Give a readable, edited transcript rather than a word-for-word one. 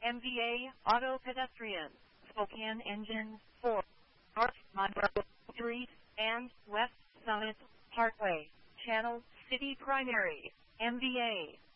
MVA Auto Pedestrian, Spokane Engine 4, North Monroe Street, and West Summit Parkway. Channel City Primary, MVA.